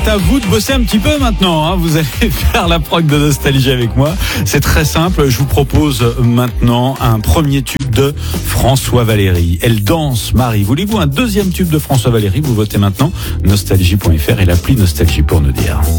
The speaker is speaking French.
C'est à vous de bosser un petit peu maintenant, hein. Vous allez faire la prog de Nostalgie avec moi. C'est très simple, je vous propose maintenant un premier tube de François Valéry. Elle danse, Marie. Voulez-vous un deuxième tube de François Valéry? Vous votez maintenant, nostalgie.fr et l'appli Nostalgie pour nous dire.